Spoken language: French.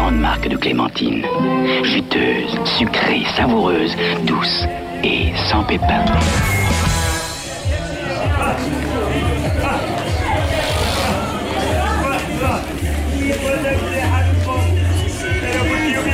grande marque de clémentine. Juteuse, sucrée, savoureuse, douce et sans pépins.